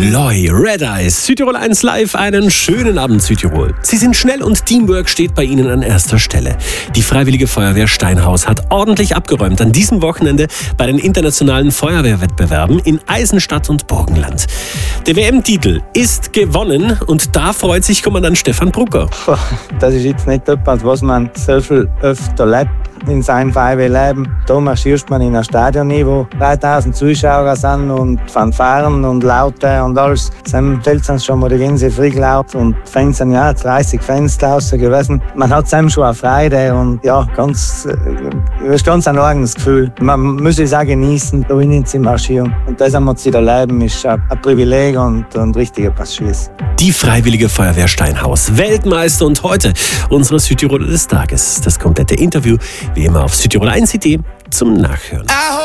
Loi, Red Eyes, Südtirol 1 Live, einen schönen Abend Südtirol. Sie sind schnell und Teamwork steht bei Ihnen an erster Stelle. Die Freiwillige Feuerwehr Steinhaus hat ordentlich abgeräumt an diesem Wochenende bei den internationalen Feuerwehrwettbewerben in Eisenstadt und Burgenland. Der WM-Titel ist gewonnen und da freut sich Kommandant Stefan Brucker. Das ist jetzt nicht etwas, was man so viel öfter lebt in seinem Feuerwehrleben. Da marschierst man in ein Stadion, wo 3000 Zuschauer sind und Fanfaren und Laute und alles. Dann stellt sich schon mal die ganze Frühglaub und Fans sind 30 Fans draußen gewesen. Man hat schon eine Freude und das ist ganz ein eigenes Gefühl. Man muss es auch genießen, da hinten zu marschieren. Und das einmal zu erleben, ist ein Privileg und ein richtiger Passus. Die Freiwillige Feuerwehr Steinhaus, Weltmeister und heute unsere Südtiroler des Tages. Das komplette Interview wie immer auf Südtirol 1 zum Nachhören.